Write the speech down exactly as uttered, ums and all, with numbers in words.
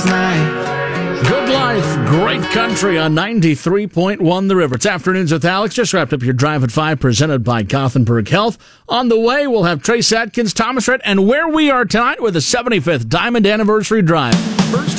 Good life, great country on ninety-three point one The River. It's Afternoons with Alex. Just wrapped up your Drive at five presented by Gothenburg Health. On the way, we'll have Trace Atkins, Thomas Rhett, and where we are tonight with the seventy-fifth Diamond Anniversary Drive. First